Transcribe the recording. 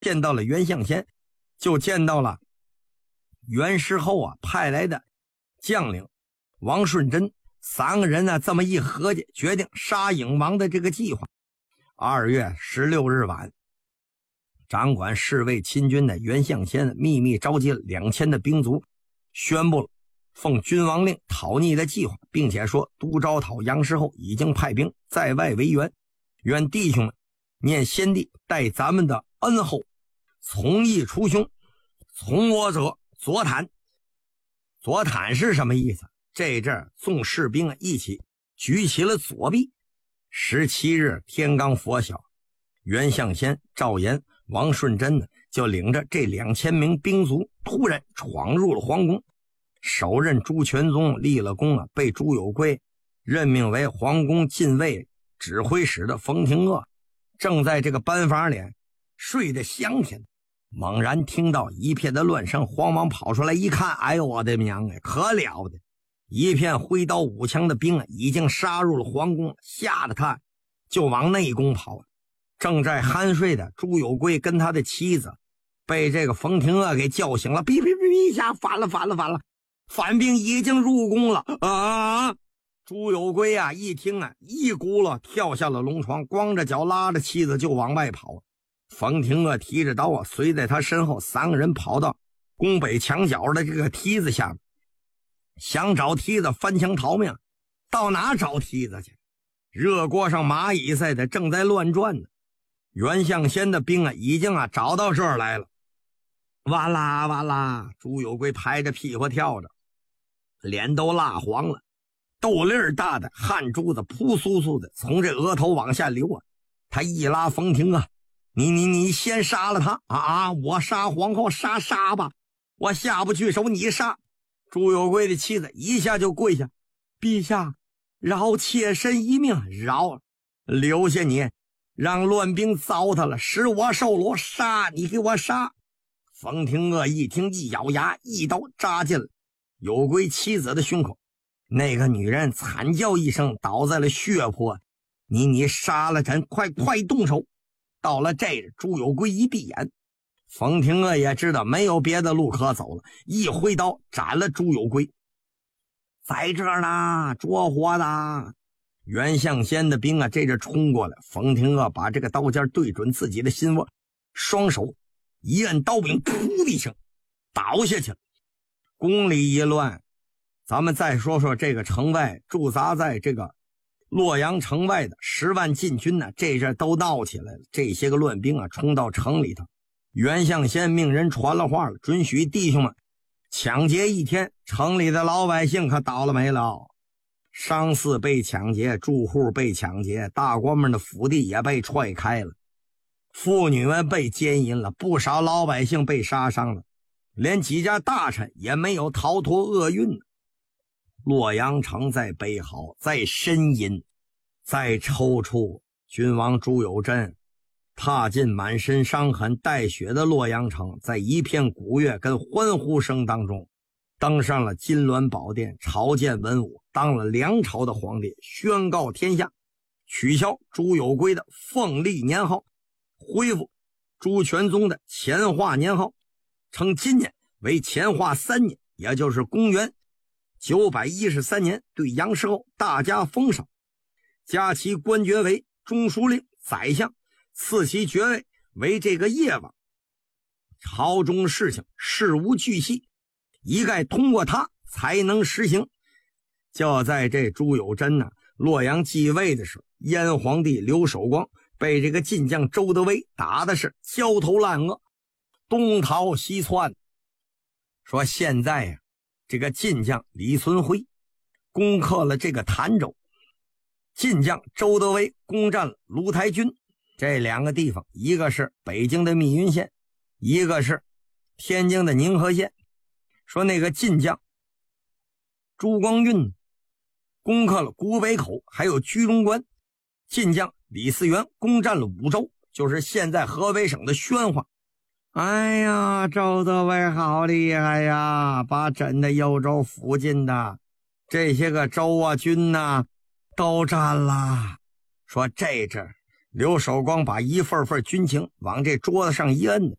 见到了袁象先，就见到了袁世厚派来的将领王顺贞。3个人呢这么一合计，决定杀英王的这个计划。2月16日晚，掌管侍卫亲军的袁象先秘密召集了2000的兵卒，宣布了奉君王令讨逆的计划，并且说都招讨杨世厚已经派兵在外围援，愿弟兄们念先帝待咱们的恩厚，从义除凶，从我者左袒。左袒是什么意思？这阵众士兵一起举起了左臂。17日天刚拂晓，袁象先、赵岩、王顺贞呢就领着这2000名兵卒突然闯入了皇宫。首任朱全宗立了功被朱有贵任命为皇宫禁卫指挥使的冯廷鄂正在这个班房里睡得香甜，猛然听到一片的乱声，慌忙跑出来一看，哎呦我的娘哎，可了的！一片挥刀舞枪的兵已经杀入了皇宫，吓得他就往内宫跑。正在酣睡的朱有贵跟他的妻子被这个冯廷鄂给叫醒了，哔哔哔一下，反了，反兵已经入宫了啊！朱有贵一听一咕噜跳下了龙床，光着脚拉着妻子就往外跑。冯廷鄂提着刀随在他身后，3个人跑到宫北墙角的这个梯子下面，想找梯子翻墙逃命。到哪找梯子去？热锅上蚂蚁似的正在乱转呢。袁象先的兵已经找到这儿来了。哇啦，朱有贵拍着屁股跳着，脸都蜡黄了，豆粒儿大的汗珠子扑簌簌的从这额头往下流他一拉冯廷你先杀了他我杀皇后杀吧，我下不去手，你杀。朱有贵的妻子一下就跪下，陛下饶妾身一命，饶留下你，让乱兵糟蹋了，使我受罗，杀你，给我杀。冯廷鄂一听，一咬牙，一刀扎进了有贵妻子的胸口。那个女人惨叫一声，倒在了血泊。你杀了朕，快动手！到了这日，朱有贵一闭眼，冯廷鄂也知道没有别的路可走了，一挥刀斩了朱有贵。在这儿呢，着火的！袁象先的兵这阵冲过来，冯廷鄂把这个刀尖对准自己的心窝，双手一摁刀柄，噗的一声倒下去了。宫里一乱，咱们再说说这个城外驻扎在这个洛阳城外的10万禁军呢，这阵都闹起来了。这些个乱兵冲到城里头，袁象先命人传了话了，准许弟兄们抢劫1天，城里的老百姓可倒了霉了。商寺被抢劫，住户被抢劫，大官们的府邸也被踹开了，妇女们被奸淫了，不少老百姓被杀伤了，连几家大臣也没有逃脱厄运。洛阳城在悲嚎，在呻吟，在抽搐。君王朱有贞踏进满身伤痕带血的洛阳城，在一片鼓乐跟欢呼声当中登上了金銮宝殿，朝见文武，当了梁朝的皇帝，宣告天下，取消朱有贵的凤历年号，恢复朱全宗的乾化年号，称今年为乾化3年，也就是公元913年，对杨世厚大加封赏，加其官爵为中书令、宰相，赐其爵位为这个夜王。朝中事情事无巨细，一概通过他才能实行。就在这朱有贞洛阳继位的时候，燕皇帝刘守光被这个晋将周德威打的是焦头烂额，东逃西窜。说现在这个晋将李存辉攻克了这个潭州，晋将周德威攻占了卢台军，这2个地方，一个是北京的密云县，一个是天津的宁河县。说那个晋将朱光运攻克了古北口还有居庸关，晋将李嗣源攻占了武州，就是现在河北省的宣化。哎呀，周德威好厉害呀，把朕的幽州附近的这些个州郡都占了。说这阵刘守光把一份份军情往这桌子上一摁，